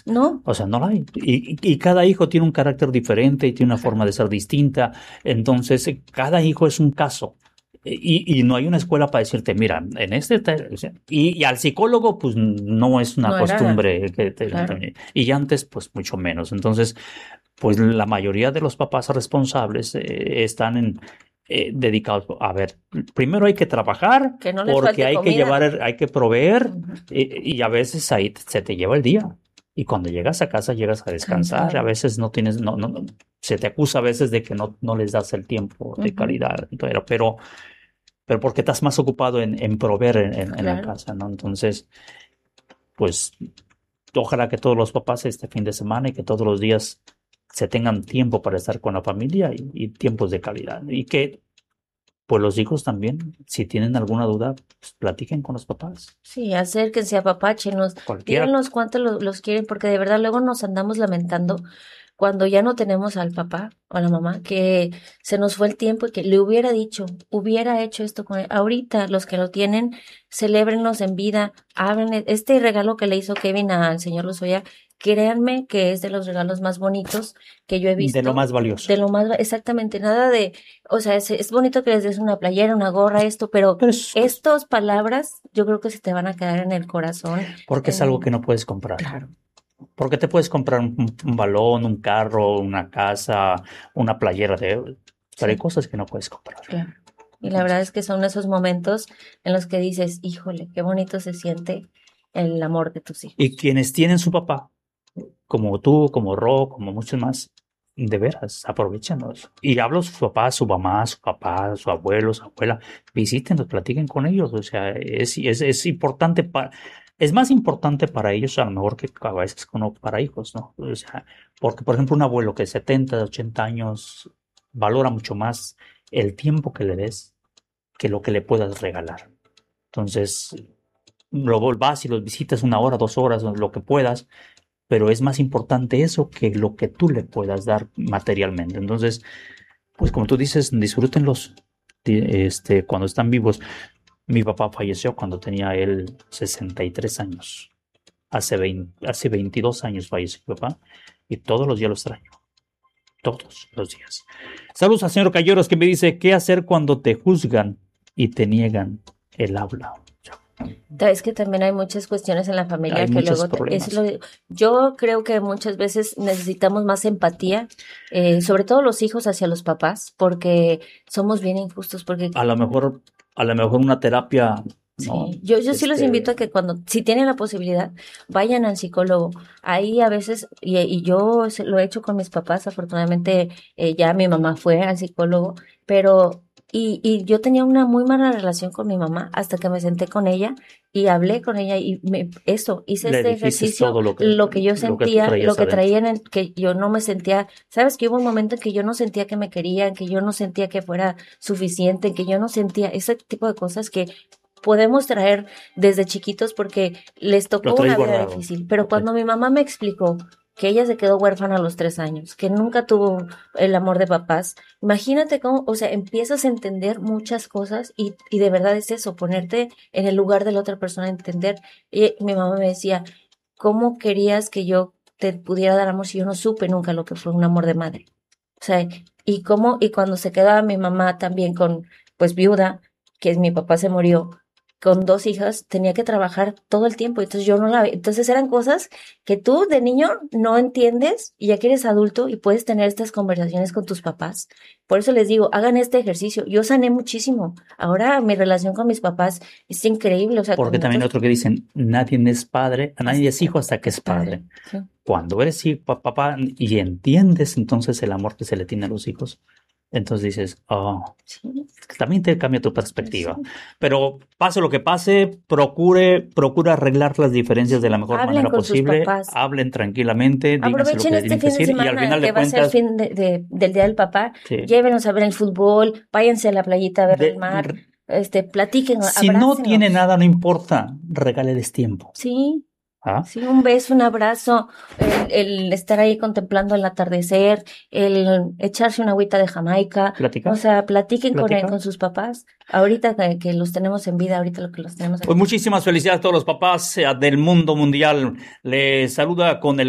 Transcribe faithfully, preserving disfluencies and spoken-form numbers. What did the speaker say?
¿No? O sea, no la hay. Y, y cada hijo tiene un carácter diferente y tiene una forma de ser distinta. Entonces, cada hijo es un caso. Y, y no hay una escuela para decirte, mira, en este... Te, y, y al psicólogo, pues no es una No era, costumbre. Que te, claro. Y antes, pues mucho menos. Entonces, pues la mayoría de los papás responsables eh, están en, eh, dedicados a ver, primero hay que trabajar Que no les porque falte hay que comida. llevar, hay que proveer Ujú. y, y a veces ahí se te lleva el día. Y cuando llegas a casa llegas a descansar. Cansado. A veces no tienes, no, no, se te acusa a veces de que no, no les das el tiempo de Ujú. calidad, pero, pero, pero porque estás más ocupado en, en proveer en, en, en la Claro. casa, ¿no? Entonces, pues ojalá que todos los papás este fin de semana y que todos los días se tengan tiempo para estar con la familia y, y tiempos de calidad. Y que pues los hijos también, si tienen alguna duda, pues platiquen con los papás. Sí, acérquense, apapáchenos, Cualquiera. díganos cuánto lo- los quieren, porque de verdad luego nos andamos lamentando cuando ya no tenemos al papá o a la mamá, que se nos fue el tiempo y que le hubiera dicho, hubiera hecho esto con él. Ahorita los que lo tienen, celébrenlos en vida, abren e- este regalo que le hizo Kevin al señor Lozoya, créanme que es de los regalos más bonitos que yo he visto. De lo más valioso. De lo más, exactamente, nada de, o sea, es, es bonito que les des una playera, una gorra, esto, pero Pero es, estas palabras yo creo que se te van a quedar en el corazón. porque es en- algo que no puedes comprar. Claro. Porque te puedes comprar un, un balón, un carro, una casa, una playera de... Pero Sí. hay cosas que no puedes comprar. Claro. Y la verdad es que son esos momentos en los que dices, híjole, qué bonito se siente el amor de tus hijos. Y quienes tienen su papá, como tú, como Ro, como muchos más, de veras, aprovechenlos. Y hablo su papá, su mamá, su papá, su abuelo, su abuela, visítenlos, platiquen con ellos. O sea, es, es, es importante para, es más importante para ellos a lo mejor que a veces como para hijos, ¿no? O sea, porque por ejemplo un abuelo que setenta, ochenta años valora mucho más el tiempo que le des que lo que le puedas regalar. Entonces, lo vas y los visitas una hora, dos horas, lo que puedas, pero es más importante eso que lo que tú le puedas dar materialmente. Entonces, pues como tú dices, disfrútenlos este, cuando están vivos. Mi papá falleció cuando tenía él sesenta y tres años. Hace, veinte, hace veintidós años falleció mi papá y todos los días lo extraño. Todos los días. Saludos al señor Calleros que me dice, ¿qué hacer cuando te juzgan y te niegan el habla? Es que también hay muchas cuestiones en la familia Hay que muchos luego te- problemas. es lo, yo creo que muchas veces necesitamos más empatía, eh, sobre todo los hijos hacia los papás, porque somos bien injustos, porque A lo mejor, a lo mejor una terapia, ¿no? sí, yo, yo sí los Este, invito a que cuando, si tienen la posibilidad, vayan al psicólogo. Ahí a veces, y, y yo se- lo he hecho con mis papás, afortunadamente eh, ya mi mamá fue al psicólogo, pero, y, y yo tenía una muy mala relación con mi mamá hasta que me senté con ella y hablé con ella y me, eso, hice le este dijiste ejercicio, todo lo que, lo que yo lo que sentía, traías lo que adentro. traía en el, que yo no me sentía, sabes que hubo un momento en que yo no sentía que me querían, que yo no sentía que fuera suficiente, que yo no sentía ese tipo de cosas que podemos traer desde chiquitos porque les tocó Lo traes una vida guardado. difícil. Pero Lo traes- cuando mi mamá me explicó que ella se quedó huérfana a los tres años, que nunca tuvo el amor de papás, imagínate cómo, o sea, empiezas a entender muchas cosas y, y de verdad es eso, ponerte en el lugar de la otra persona, entender. Y mi mamá me decía, ¿cómo querías que yo te pudiera dar amor si yo no supe nunca lo que fue un amor de madre? O sea, y cómo, y cuando se quedaba mi mamá también con, pues viuda, que mi papá se murió, con dos hijas, tenía que trabajar todo el tiempo, entonces yo no la ve- entonces eran cosas que tú de niño no entiendes y ya que eres adulto y puedes tener estas conversaciones con tus papás. Por eso les digo, hagan este ejercicio. Yo sané muchísimo. Ahora mi relación con mis papás es increíble, o sea, Porque con también otros- otro que dicen, nadie es padre, nadie es hijo hasta que es padre. Sí. Cuando eres hijo, pa- papá y entiendes entonces el amor que se le tiene a los hijos, entonces dices, oh, Sí. también te cambia tu perspectiva. Sí. Pero pase lo que pase, procure, procure arreglar las diferencias de la mejor Hablen manera con sus posible, papás. hablen tranquilamente, díganse lo que Aprovechen le este tienen que fin de decir y al semana final que de va a ser cuentas, fin de, de- del Día del Papá. sí, Llévenos a ver el fútbol, váyanse a la playita a ver de- el mar, este, platiquen, si no abrácenos. tiene nada, no importa, regáleles tiempo. Sí, ¿Ah? sí, un beso, un abrazo, el, el estar ahí contemplando el atardecer, el echarse una agüita de Jamaica. Platicar. O sea, platiquen con, Platicar. con sus papás. Ahorita que, que los tenemos en vida, ahorita lo que los tenemos aquí. Pues muchísimas felicidades a todos los papás eh, del mundo mundial. Les saluda con el